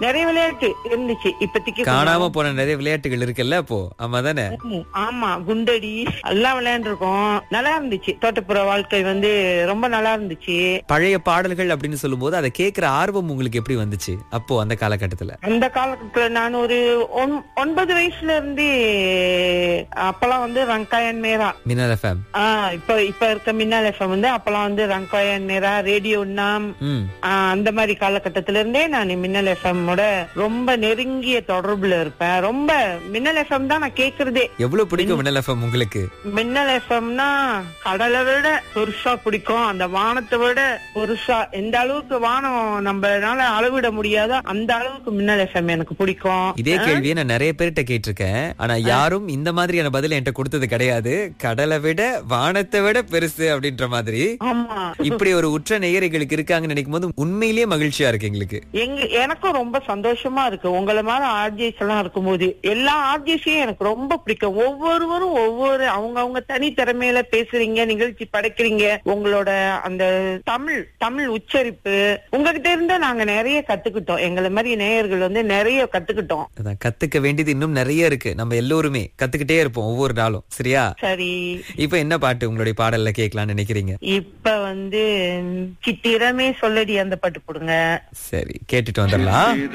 நிறைய விளையாட்டு இருந்துச்சு. இப்பத்திக்கு காணாம போன நிறைய விளையாட்டுகள் இருக்குல்ல அப்போ. ஆமா தானே? ஆமா, குண்டடி எல்லாம் விளையாண்டுருக்கோம். நல்லா இருந்துச்சு. தோட்டப்புற வாழ்க்கை ரொம்ப நல்லா இருந்துச்சு. பழைய பாடல்கள் அப்படின்னு சொல்லும் போது அதை கேட்கிற ஆர்வம் உங்களுக்கு எப்படி வந்துச்சு அப்போ அந்த காலகட்டத்துல? அந்த காலகட்டத்துல நான் ஒரு 9 வயசுல இருந்து அப்பெல்லாம் ரங்காயன் மேரா மின்னல் FM. இப்ப இருக்க மின்னல் FM அப்பெல்லாம் ரங்காயன் மேரா, ரேடியோ நாம் அந்த மாதிரி காலகட்டத்தில இருந்தே நான் மின்னல் FM ரொம்ப நெருங்கிய தொடர்புல இருப்பேன். ரொம்ப மின்னல் FM தான் நான் கேக்குறதே. எவ்வளவு பிடிக்கும் மின்னல் FM உங்களுக்கு? மின்னல் FMனா கடலை விட பெருசா பிடிக்கும். அந்த வானத்தை விட பெருசா, எந்த அளவுக்கு வானம் நம்மளால அளவிட முடியாதோ அந்த அளவுக்கு மின்னல் FM எனக்கு பிடிக்கும். இதே கேள்வியை நான் நிறைய பேர்கிட்ட கேட்டிருக்கேன். ஆனா யாரும் இந்த மாதிரியான பதில் என்கிட்ட கொடுத்தது கிடையாது. கடலை விட வானத்தை விட பெருசு அப்படின்ற மாதிரி. ஆமா, இப்படி ஒரு உற்ற நேயர்களுக்கு இருக்காங்கன்னு நினைக்கும் போது உண்மையிலேயே மகிழ்ச்சியா இருக்கு எங்களுக்கு. எனக்கும் ரொம்ப சந்தோஷமா இருக்கு. உங்களை மாதிரி ஆர்ஜிஎஸ் எல்லாம் இருக்கும்போது எல்லா ஆர்ஜிஎஸையும் எனக்கு ரொம்ப பிடிக்கும். ஒவ்வொருவரும் ஒவ்வொரு அவங்க தனி திறமையில பேசுறீங்க, நிகழ்ச்சி படைக்கிறீங்க. உங்களோட அந்த தமிழ் உச்சரிப்பு உங்ககிட்ட இருந்தா நாங்க நிறைய கத்துக்கிட்டோம். எங்களை மாதிரி நேயர்கள் நிறைய கத்துக்கிட்டோம். கத்துக்க வேண்டியது இன்னும் நிறைய இருக்கு. நம்ம எல்லோருமே கத்துக்கிட்டே இருப்போம் ஒவ்வொரு நாளும். சரியா? சரி. இப்ப என்ன பாட்டு உங்களுடைய பாடல்ல கேட்கலாம்னு நினைக்கிறீங்க? இப்ப சித்திரமே சொல்லடி அந்த பாட்டு போடுங்க. சரி, கேட்டுட்டு வந்துடலாம்.